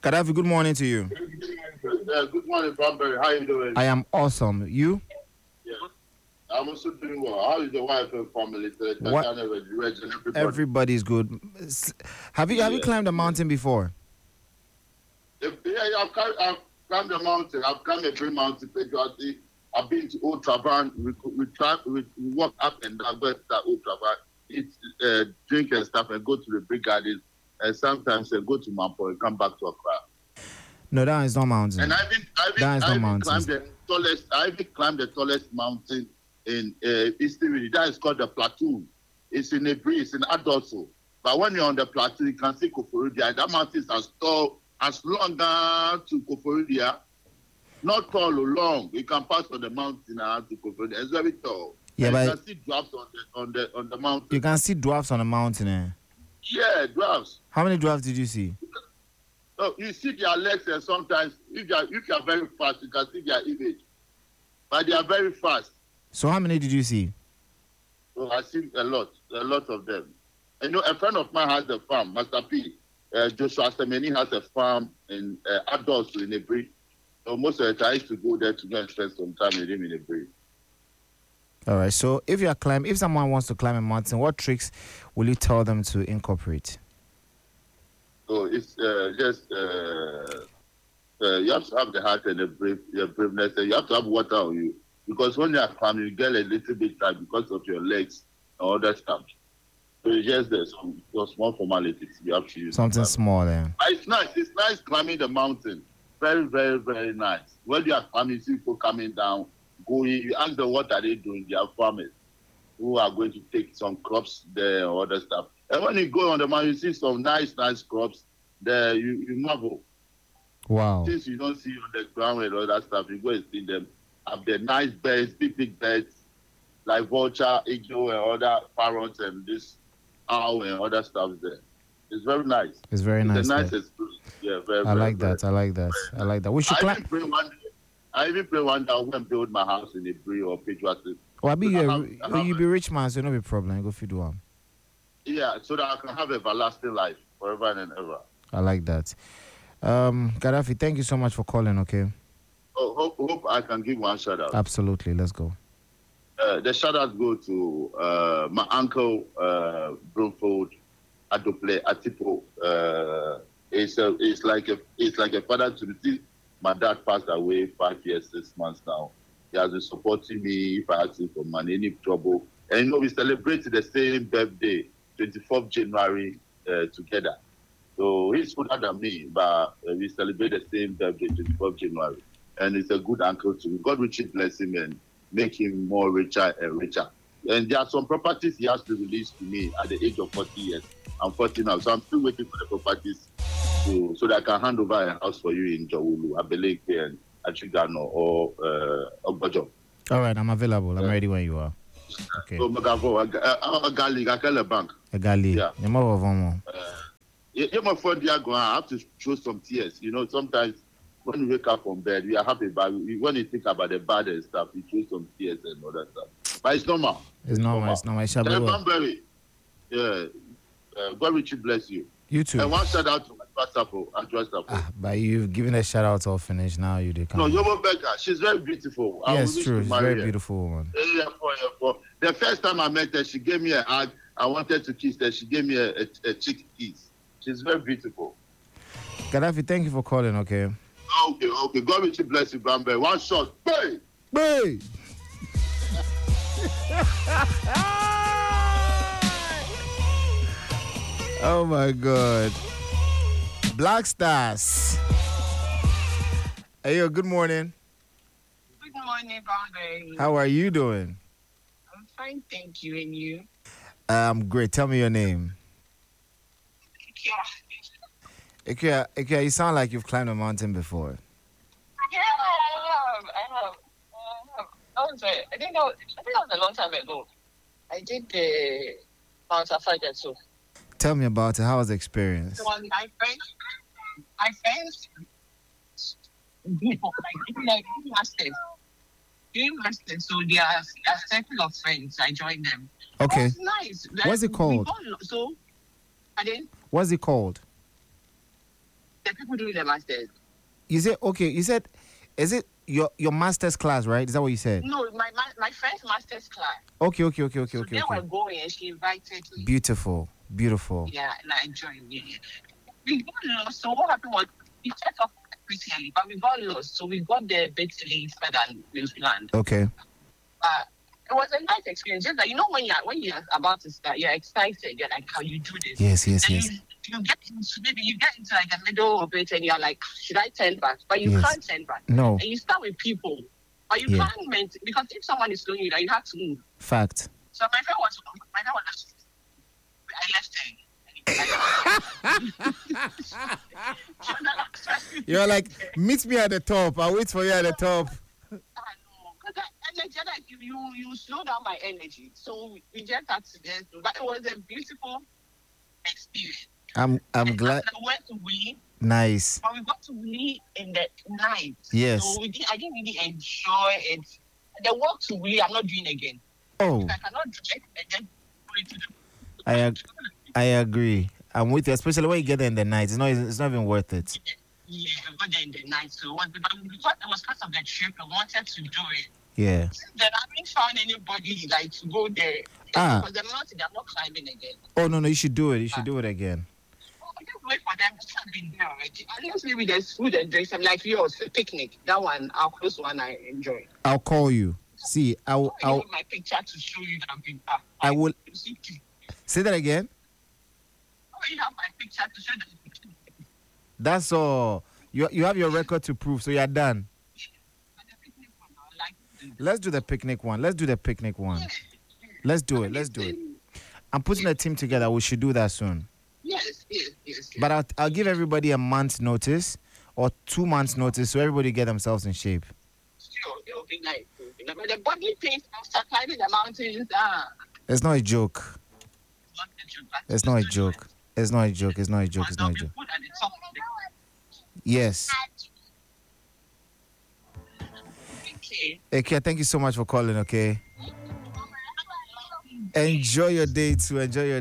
Gaddafi, good morning to you. Good morning, Bamberry. How you doing? I am awesome. You? Yeah. I'm also doing well. How is the wife and family? Everybody's good. Have you climbed a mountain before? Yeah, I've climbed the mountain. I've climbed a tree mountain. I've been to Old Travan. We walk up and down, go to Old Travan, eat, drink and stuff, and go to the big gardens. And sometimes go to Mampo and come back to Accra. No, that is not mountain. And I've climbed the tallest mountain in Eastern Region. That is called the Plateau. It's in a breeze, in Adolfo. But when you're on the plateau, you can see Koforidua. That mountain is as tall, as long to Koforidua. Not tall or long. You can pass on the mountain to Koforidua. It's very tall. Yeah, but you can see dwarfs on the mountain. You can see dwarfs on the mountain, eh? Yeah, dwarfs. How many dwarfs did you see? Oh, you see their legs, and sometimes if you are very fast, you can see their image. But they are very fast. So how many did you see? Oh, I see a lot of them. You know, a friend of mine has a farm, Master P. Joshua Semeni has a farm in Adults in Ebri. So most of the time I used to go there to go and spend some time with him in Ebri. All right. So if someone wants to climb a mountain, what tricks will you tell them to incorporate? So it's just you have to have the heart and the braveness, and you have to have water on you. Because when you are climbing, you get a little bit tired because of your legs and all that stuff. So it's just some small formalities you have to use. Something small there. But it's nice. It's nice climbing the mountain. Very, very, very nice. When you are climbing, you see people coming down, going. You ask them what are they doing. They are farmers who are going to take some crops there and all that stuff. And when you go on the mountain, you see some nice crops there. You marvel. Wow. Things you don't see on the ground and all that stuff, you go and see them. Have the nice birds, big birds, like vulture, eagle, and other parrots, and this owl and other stuff there. It's very nice. It's very nice. It's a nice experience. Yeah, very. I like that. We should climb. I even pray one day I will build my house in Ebri or Pidgeotto. Oh, you be rich man, so no be problem. Go feed one. Yeah, so that I can have everlasting life forever and ever. I like that. Gaddafi, thank you so much for calling. Okay. Oh, hope I can give one shout out. Absolutely, let's go. The shout out go to my uncle Bromfold Adople Atipo. It's like a father to me. My dad passed away 5 years, 6 months now. He has been supporting me if I ask him for money, any trouble. And we celebrated the same birthday, 24th January, together. So he's older than me, but we celebrate the same birthday, 24th January. And it's a good uncle to me. God richly bless him and make him more richer and richer. And there are some properties he has to release to me at the age of 40 years. I'm 40 now, so I'm still waiting for the properties so that I can hand over a house for you in Jawulu, Abeleke, and Achigano, or Ogbojo. All right, I'm available. I'm ready when you are. Okay. So, Magavo, a Gali, a bank. A Gali. Yeah. You're more of one. You're my friend, I have to show some tears. You know, sometimes when you wake up from bed, we are happy, but when you think about the bad and stuff, you show some tears and all that stuff. But it's normal. It's normal. It's normal. Yeah. God richly bless you. You too. And one shout out to my WhatsApp. But you've given a shout out all finished. Now you do. No, Yomo Becca. She's very beautiful. Yes, true. She's a very beautiful woman. Yeah. The first time I met her, she gave me a hug. I wanted to kiss her. She gave me a cheek kiss. She's very beautiful. Gaddafi, thank you for calling, okay? Okay. God richly bless you, Bambe. One shot. Bang! Bang! Oh my God. Black Stars. Hey, yo, good morning. Good morning, Bombay. How are you doing? I'm fine, thank you. And you? I'm great. Tell me your name. Ikea, you sound like you've climbed a mountain before. Yeah, I have. I think that was a long time ago. I did the Mount Afadja too. Tell me about it. How was the experience? So my friends, doing masters. So they are a circle of friends. I joined them. Okay. It was nice. What's it called? Pardon? What's it called? The people doing the masters. You said okay. You said, is it your master's class, right? Is that what you said? No, my friend's master's class. Okay. So they were going and she invited me. Beautiful. Yeah, and I joined. Yeah. We got lost. So what happened was we set off pretty early, but we got lost. So we got there a bit later than we planned. Okay. It was a nice experience. Just that when you're about to start, you're excited. You're like, how you do this? Yes. You get into like the middle of it, and you're like, should I turn back? But you can't turn back. No. And you start with people, but you can't maintain because if someone is slowing you down, you have to move. Fact. So my friend was I left. You're like, meet me at the top. I'll wait for you at the top. I know, because you slow down my energy. So we just had to get through. But it was a beautiful experience. I'm glad. We went to Willie. Nice. But we got to Willie in the night. Yes. So I didn't really enjoy it. The walk to Willie, I'm not doing again. Oh. If I cannot do it, and then go into the. I agree. I'm with you, especially when you get there in the night. It's not even worth it. Yeah, we got there in the night. So because it was part of the trip, I wanted to do it. Yeah. Then I haven't found anybody like to go there. Because the mountain, they're not climbing again. Oh no, you should do it. You should do it again. I just wait for them to have been there already. At least maybe there's food and drinks. I'm like yours, a picnic. That one, our close one, I enjoy. I'll call you. See, I'll my picture to show you that I've been. I will. Say that again. You have my picture to show that. That's all. You have your record to prove, so you're done. Let's do the picnic one. Let's do it. I'm putting a team together. We should do that soon. Yes. But I'll give everybody a month's notice or 2 months notice so everybody get themselves in shape. Sure, it will be nice. But the body pain after climbing the mountains, It's not a joke. It's not a joke. Yes. Okay, thank you so much for calling, okay? Enjoy your day too.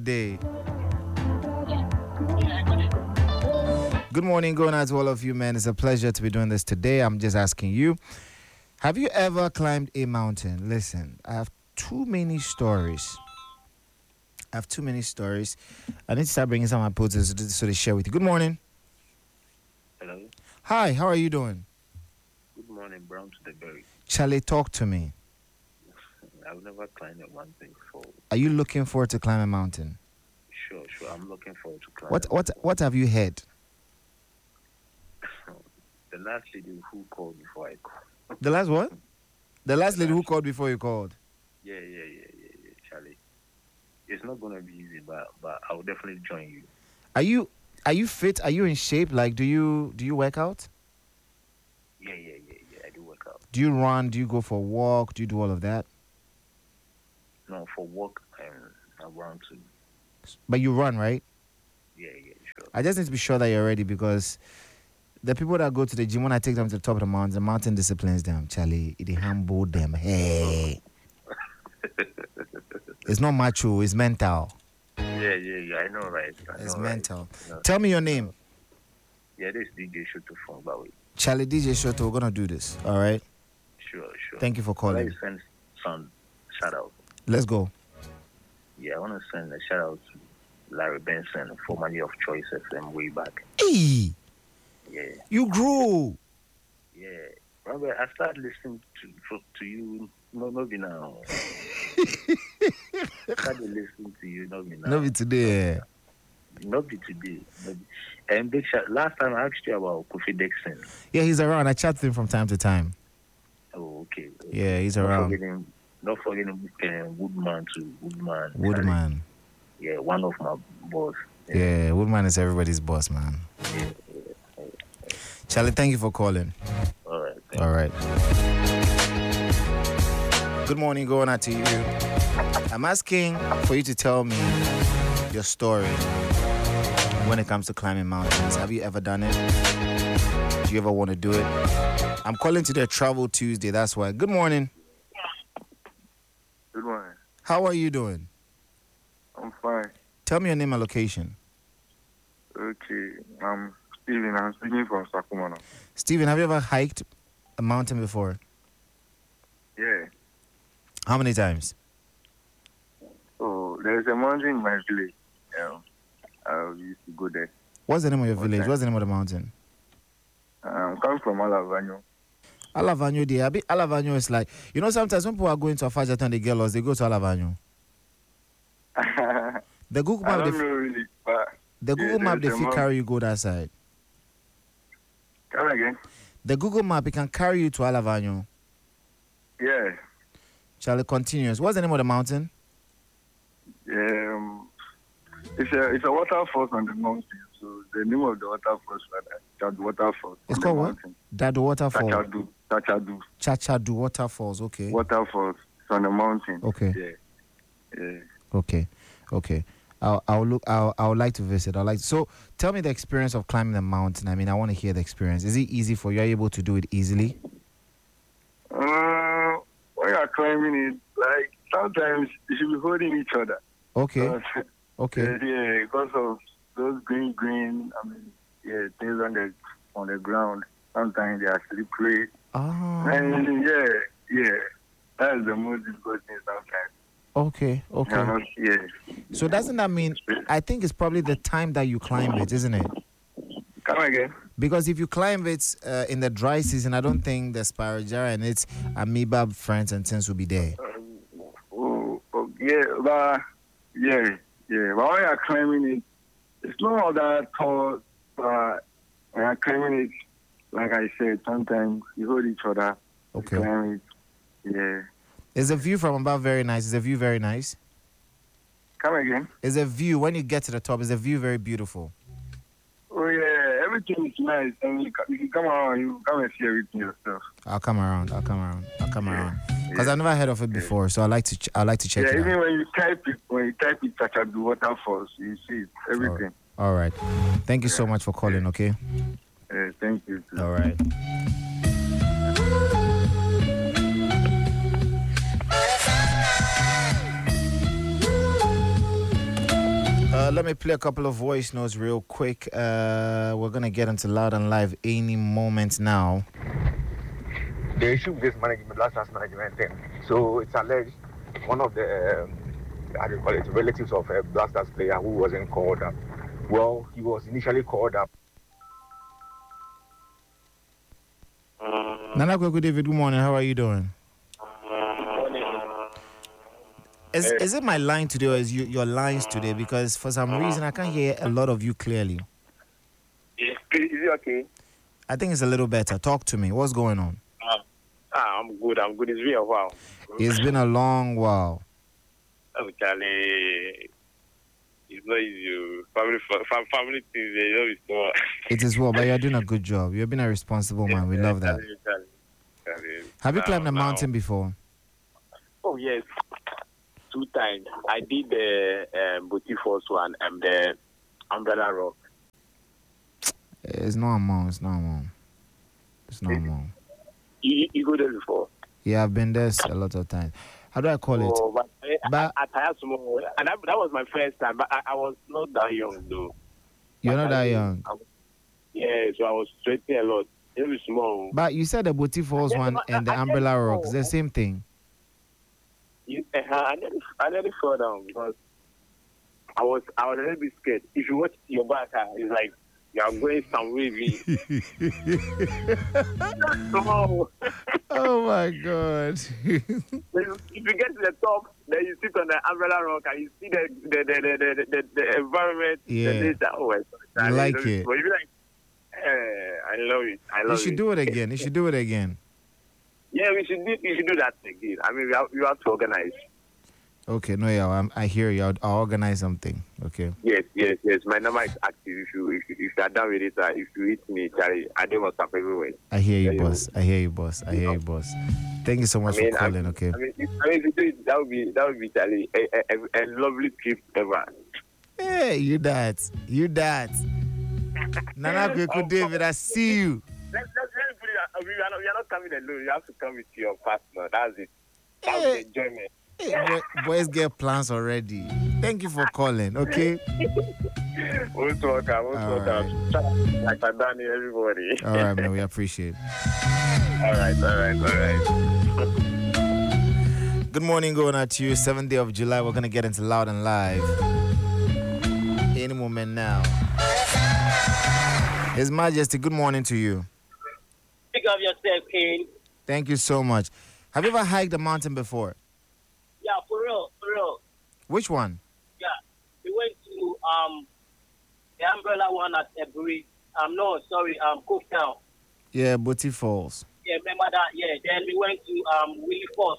Good morning, going out to all of you, man. It's a pleasure to be doing this today. I'm just asking you, have you ever climbed a mountain? Listen, I have too many stories. I need to start bringing some of my posts so they share with you. Good morning. Hello. Hi, how are you doing? Good morning, Brown to the Berry. Charlie, talk to me. I've never climbed a mountain before. Are you looking forward to climb a mountain? Sure. I'm looking forward to climb. What have you heard? The last lady who called before I called. The last what? The last lady who called before you called? Yeah, Charlie. It's not gonna be easy, but I will definitely join you. Are you fit? Are you in shape? Like, do you work out? Yeah. I do work out. Do you run? Do you go for a walk? Do you do all of that? No, for walk I run too. But you run, right? Yeah, sure. I just need to be sure that you're ready because the people that go to the gym, when I take them to the top of the mountain disciplines them. Charlie, it humble them. Hey. It's not macho, it's mental. Yeah, I know, right? It's mental. Right. Tell me your name. Yeah, this is DJ Shoto from Bawi. Charlie, DJ Shoto, we're going to do this, all right? Sure. Thank you for calling. Let's send some shout-out. Let's go. Yeah, I want to send a shout-out to Larry Benson, formerly of Choice FM, way back. Hey! Yeah. You grew! Yeah. Remember, I started listening to you, maybe now. I started listening to you, maybe now. Not today. Not today. And big shout. Last time I asked you about Kofi Dixon. Yeah, he's around. I chat with him from time to time. Oh, okay. Yeah, he's around. Not forgetting Woodman too. Woodman. Yeah, one of my boss. Yeah, Woodman is everybody's boss, man. Yeah. Charlie, thank you for calling. All right. Good morning, going out to you. I'm asking for you to tell me your story when it comes to climbing mountains. Have you ever done it? Do you ever want to do it? I'm calling today Travel Tuesday, that's why. Good morning. Good morning. How are you doing? I'm fine. Tell me your name and location. Okay. I'm Steven, I'm speaking from Sakumano. Steven, have you ever hiked a mountain before? Yeah. How many times? Oh, there's a mountain in my village. I used to go there. What's the name of your What village? time? What's the name of the mountain? I'm coming from Alavanyo. Alavanyo, dear. Alavanyo is like, sometimes when people are going to Afajata and they get lost, they go to Alavanyo. The Google I map, don't know really, but the Google map, there's if a you mount- carry you go that side. Come again? The Google map, it can carry you to Alavanyo. Yeah. Shall it continues? What's the name of the mountain? It's a waterfall on the mountain. So the name of the waterfall is Chachadu Waterfall. It's on called the what? mountain. Dado Waterfall. Chachadu Chachadu Waterfalls. Okay. Waterfalls. It's on the mountain. Okay. Yeah. Okay. I would like to visit. So tell me the experience of climbing the mountain. I mean, I want to hear the experience. Is it easy for you? Are you able to do it easily? When you're climbing it, like sometimes you should be holding each other. Okay. Okay. Yeah, because of those green. Things on the ground. Sometimes they are slippery. Ah. And yeah, that's the most difficult thing sometimes. Okay. Yeah. So doesn't that mean, I think it's probably the time that you climb it, isn't it? Come again? Because if you climb it in the dry season, I don't think the Spirogyra and its amoeba friends and things will be there. But when you're climbing it, it's not all that tall. But when you're climbing it, like I said, sometimes you hold each other. Okay. You climb it. Yeah. Is the view from above very nice? Is the view very nice? Come again? Is the view, when you get to the top, is the view very beautiful? Oh, yeah. Everything is nice. And you can come around. You come and see everything yourself. I'll come around. Because I've never heard of it before, so I like to check it even out. when you type it, Chachadu Waterfalls, you see it, everything. All right. Thank you so much for calling, okay? Thank you. All right. Let me play a couple of voice notes real quick. We're going to get into Loud and Live any moment now. The issue with this Black Stars management thing. So it's alleged one of the relatives of a Black Stars player who wasn't called up. Well, he was initially called up. Nana Kweku David, good morning. How are you doing? Is it my line today or is your lines today? Because for some reason I can't hear a lot of you clearly. Is it okay? I think it's a little better. Talk to me. What's going on? I'm good. It's been a while. It's been a long while. Oh, Charlie. It's not easy. Family things, they know it's not. It is well, but you're doing a good job. You've been a responsible man. We love that. Charlie. Have you climbed a mountain before? Oh, yes. 2 times. I did the Boti Falls one and the Umbrella Rock. It's normal. You go there before? Yeah, I've been there a lot of times. How do I call it? Oh, but I tired small. And that was my first time, but I was not that young, though. You're not that young. Yeah, so I was sweating a lot. It was small. But you said the Boti Falls one and the Umbrella Rock. It's the same thing. I nearly fell down because I was a little bit scared. If you watch your back, it's like you are going some wavy. Oh my God! If you get to the top, then you sit on the Umbrella Rock and you see the environment. Yeah. The nature. Oh my God! You like it? But you be like, I love it. You should do it again. Yeah, we should do that again. I mean, we have to organize. Okay, no, yeah, I hear you. I'll organize something. Okay. Yes. My number is active. If you are done with it, if you hit me, Charlie, I do WhatsApp everywhere. I hear you, boss. Thank you so much for calling. Okay. I mean, if you do it, that would be Charlie, a lovely trip ever. Hey, you that. Nana Kweku David, I see you. Let me put it out. We are not coming alone. You have to come with your partner. That's it. That's Hey. the enjoyment. Hey, boys get plans already. Thank you for calling, okay? Most welcome. All right. Like I done everybody. All right, man. We appreciate it. All right. Good morning, going out to you. 7th day of July. We're going to get into Loud and Live any moment now. His Majesty, good morning to you. Pick up yourself, King. Thank you so much. Have you ever hiked a mountain before? Yeah, for real. Which one? Yeah, we went to the umbrella one at Eburi. Cooktown. Yeah, Booty Falls. Yeah, remember that? Yeah, then we went to Willie Falls.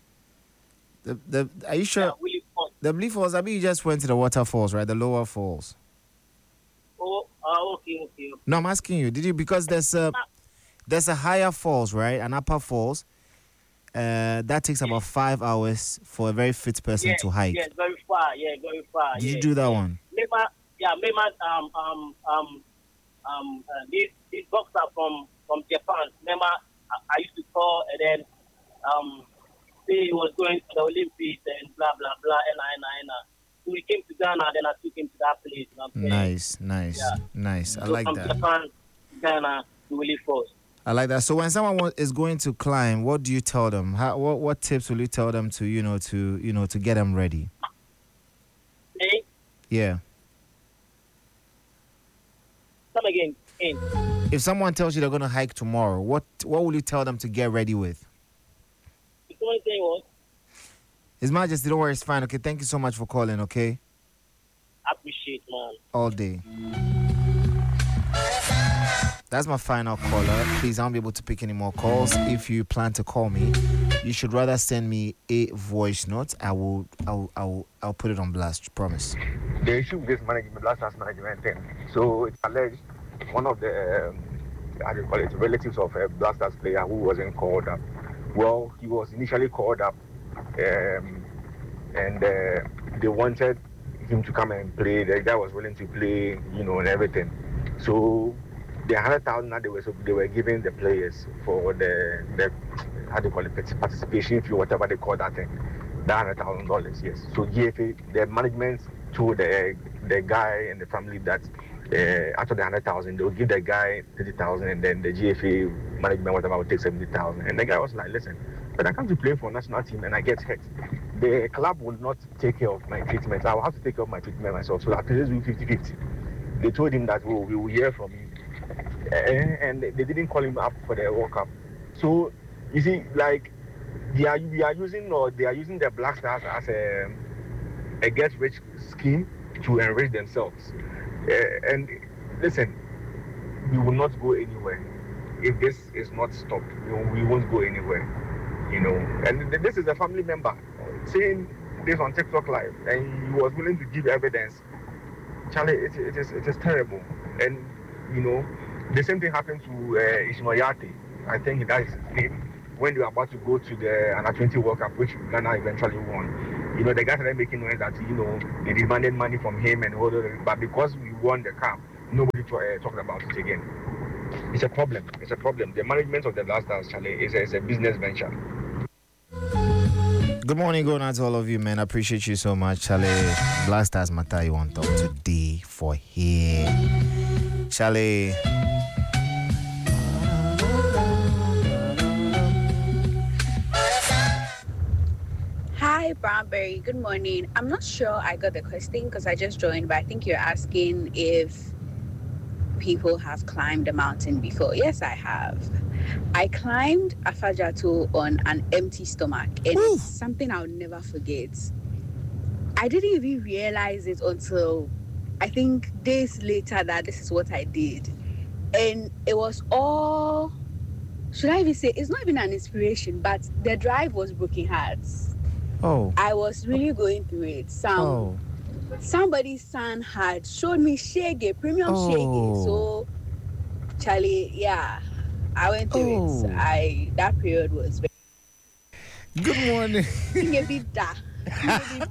Are you sure? Yeah, Willie Falls. The Willie Falls, I mean, you just went to the waterfalls, right? The lower falls. Oh, okay. No, I'm asking you. Did you? Because there's a higher falls, right? An upper falls. That takes about 5 hours for a very fit person to hike. Yeah, very far. Did you do that one? This boxer from Japan. Remember, I used to call and then say he was going to the Olympics and blah blah blah. So we came to Ghana, then I took him to that place. You know what I'm saying? Nice. I So like from that. Japan, Ghana, to Willie Falls. I like that. So when someone is going to climb, what do you tell them? What tips will you tell them to get them ready? Hey, Yeah. come again. In. If someone tells you they're going to hike tomorrow, what will you tell them to get ready with? If someone say what? His Majesty, don't worry, it's fine. Okay, thank you so much for calling, okay? I appreciate, man. All day. That's my final caller. Please, I won't be able to pick any more calls. If you plan to call me, you should rather send me a voice note. I'll put it on blast, promise. The issue with this management, Black Stars management thing. So it's alleged one of the relatives of a Black Stars player who wasn't called up. Well, he was initially called up, and they wanted him to come and play. The guy was willing to play, and everything. So the 100,000 that they were giving the players for the participation fee, whatever they call that thing, that $100,000, yes. So GFA, the management told the guy and the family that after the 100,000, they will give the guy 30,000, and then the GFA management, whatever, will take 70,000. And the guy was like, listen, but I come to play for a national team and I get hurt. The club will not take care of my treatment. I will have to take care of my treatment myself. So after this, we 50-50. They told him that we will hear from you. And they didn't call him up for the World Cup. So, you see, like, they are using the Black Stars as a get-rich scheme to enrich themselves. And listen, we will not go anywhere. If this is not stopped, we won't go anywhere. And this is a family member saying this on TikTok Live, and he was willing to give evidence. Charlie, it is terrible. And the same thing happened to Ishmael Yate. I think that is his name. When they were about to go to the Under 20 World Cup, which Ghana eventually won. The guys started making noise that they demanded money from him and all that. But because we won the cup, nobody talked about it again. It's a problem. The management of the Black Stars, Charlie, is a business venture. Good morning, going out to all of you, man. I appreciate you so much, Charlie. Black Stars matter you want to talk today for here. Charlie. Hi, Brownberry. Good morning. I'm not sure I got the question because I just joined, but I think you're asking if people have climbed a mountain before. Yes, I have. I climbed Afajatu on an empty stomach, and it's something I'll never forget. I didn't even realize it until I think days later that this is what I did. And it was all, should I even say, it's not even an inspiration, but the drive was broken hearts. Oh. I was really going through it. Somebody's son had showed me Shege, premium Shege. So, Charlie, yeah, I went through it. That period was very... Good morning. Good